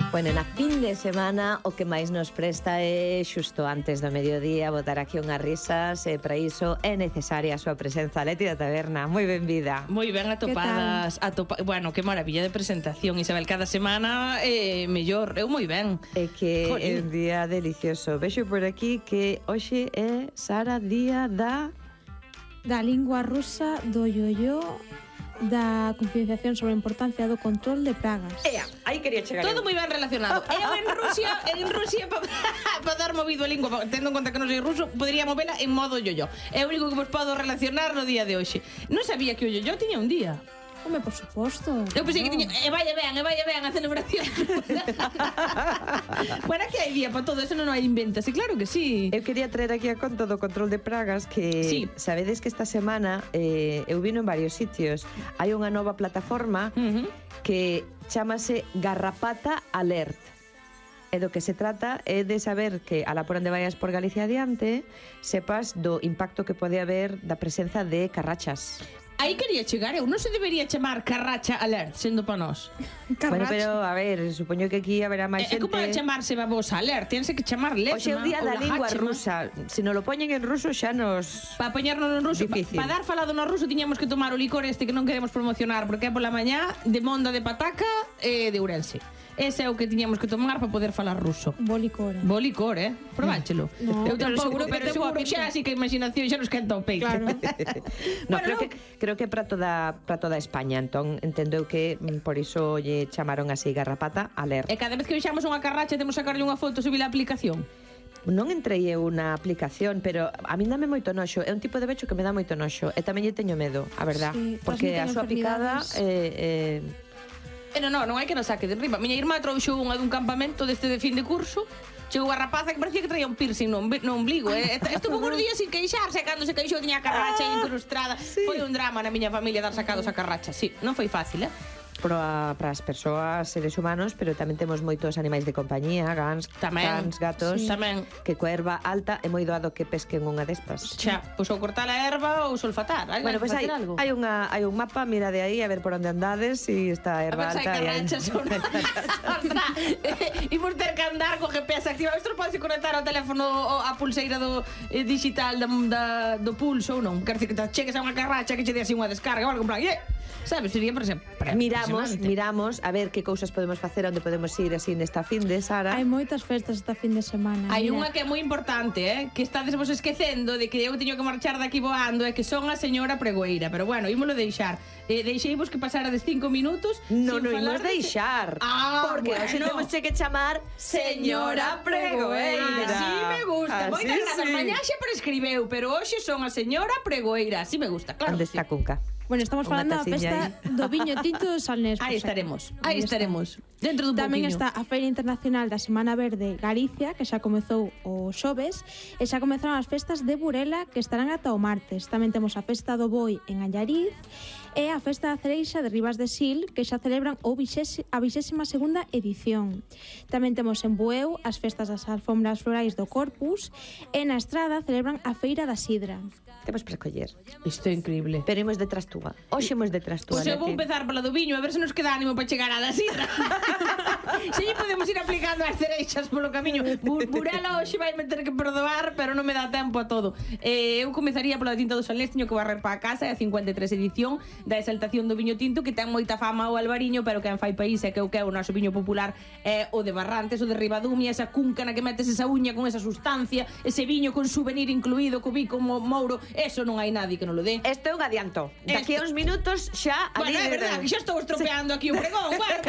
Bueno, na fin de semana o que máis nos presta é xusto antes do mediodía botar aquí unhas risas e para iso é necesaria a súa presenza. Leti da Taberna, moi benvida. Moi ben atopadas. Bueno, que maravilla de presentación, Isabel, cada semana mellor, eu moi ben. É que é un día delicioso. Vexo por aquí que hoxe é, Sara, día da lingua rusa, do yo-yo, da concienciación sobre a importancia do control de pragas. Ea, aí quería chegar. Todo moi ben relacionado. Eu en Rusia para dar movido a lingua, tendo en conta que non sei ruso, podría movela en modo yo-yo. É o único que vos podo relacionar no día de hoxe. Non sabía que o yo-yo tiña un día. Home, por suposto. Eu pensei que tiña, e vaya ben a celebración. Bueno, aquí hai día para todo, eso non hai inventase, claro que sí. Eu quería traer aquí a conto do control de pragas que sí. Sabedes que esta semana eu vino en varios sitios. Hai unha nova plataforma que chamase Garrapata Alert. E do que se trata é de saber que alá por onde vayas por Galicia adiante sepas do impacto que pode haber da presenza de carrachas. Aí quería chegar eu, non se debería chamar Carracha Alert, sendo para nós. Bueno, pero, a ver, supoño que aquí haberá máis xente... É como chamarse babosa Alert, tense que chamar Lesma. Hoxe é o día da lingua rusa. Se non lo poñen en ruso xa nos... Para poñernos en ruso, para dar falado no ruso tiñamos que tomar o licor este que non queremos promocionar, porque é pola mañá de Monda de Pataca e de Ourense. Ese é o que tiñamos que tomar para poder falar ruso. Bo licor, Bo licor, Probáchelo. No, eu tampouco, pero seguro xa así que a imaginación xa nos quenta o peito. Claro. No, bueno, creo que para toda España, entón entendo eu que por iso lle chamaron así Garrapata Alert. E cada vez que vexamos unha carracha temos que sacarlle unha foto subir a aplicación. Non entrei eu na aplicación, pero a min dame moito noxo. É un tipo de becho que me dá moito noxo. E tamén lle teño medo, a verdad. Sí, porque a súa picada non hai que nos saque de riba. Miña irmá trouxo unha dun campamento deste de fin de curso. Chegou a rapaza que parecía que traía un piercing no ombligo. Estuvo uns días sin queixarse. Cando se queixou tiña a carracha incrustada. Sí. Foi un drama na miña familia dar sacados a carracha. Sí, non foi fácil, para as persoas, seres humanos, pero tamén temos moitos animais de compañía, cans, gatos, tamén. Que coa erva alta é moi doado que pesquen unha destas. Xa, pois ou cortar a erva ou solfatar. Bueno, pois hai un mapa, mira de aí a ver por onde andades e está a erva alta. A ver se hai carrachas. Imos ter que andar co GPS activado. Isto non pode conectar ao teléfono a pulseira do digital do pulso ou non? Quer dizer que te cheques a unha carracha que che dé así unha descarga ou algo en plan, sabes, sería por exemplo. Miramos a ver que cousas podemos facer, onde podemos ir así nesta fin de Sara. Hai moitas festas esta fin de semana. Hai unha que é moi importante, que estades vos esquecendo de que eu teño que marchar daqui voando, é que son a señora pregoeira, pero bueno, ímolo deixar. Deixeivos que pasara de 5 minutos. Non imos deixar. Porque hoxe temos que chamar señora pregoeira. Así me gusta. Moitas grazas. Mañá xa prescribeu, pero hoxe son a señora pregoeira. Así me gusta, claro. Onde está Cunca? Bueno, estamos falando da festa do viño tinto de Salnés. Aí estaremos. Dentro dun tamén poquinho. está a Feira Internacional da Semana Verde Galicia, que xa comezou o xoves, e xa comenzaron as festas de Burela, que estarán ata o martes. Tamén temos a festa do Boi en Allariz e a festa da Cereixa de Ribas de Sil, que xa celebran a 22ª edición. Tamén temos en Bueu as festas das alfombras florais do Corpus e na Estrada celebran a Feira da Sidra. Temos para escoller. Isto é increíble. Pero imos detrás túa. Hoxe imos detrás túa. Pois eu vou empezar pola do viño, a ver se nos queda ánimo para chegar a da Sidra. Se lle podemos ir aplicando as cereixas polo camiño. Burela hoxe vai me ter que perdoar, pero non me dá tempo a todo. Eu comezaría pola tinta do Salnés, teño que barrer para a casa, é a 53 edición da exaltación do viño tinto, que ten moita fama o albariño, pero quen fai país é que o noso viño popular é o de Barrantes, o de Ribadumia, esa cunca na que metes esa uña con esa sustancia, ese viño con souvenir incluído, co bico mouro, eso non hai nadie que non lo dé. Isto é un adianto. Daqui a uns minutos xa... Bueno, é verdade, que xa estou estropeando aquí o pregón. Bueno,